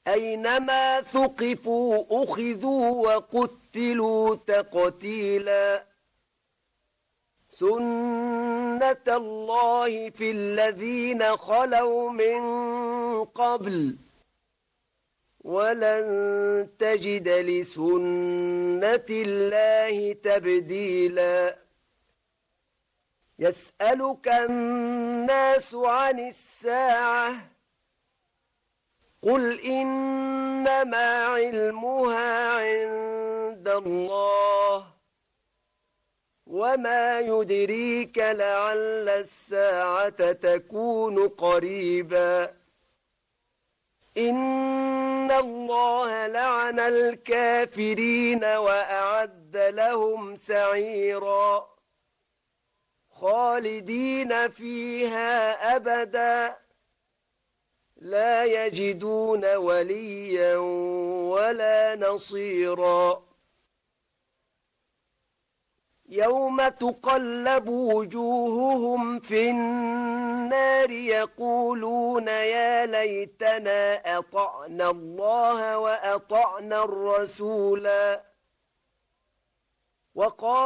أينما ثقفوا أخذوا وقتلوا تقتيلا سنة الله في الذين خلوا من قبل ولن تجد لسنة الله تبديلا يسألك الناس عن الساعة قل إنما علمها عند الله وما يدريك لعل الساعة تكون قريبا إن الله لعن الكافرين وأعد لهم سعيرا خالدين فيها أبدا لا يجدون وليا ولا نصيرا يوم تقلب وجوههم في النار يقولون يا ليتنا أطعنا الله وأطعنا الرسولا وقال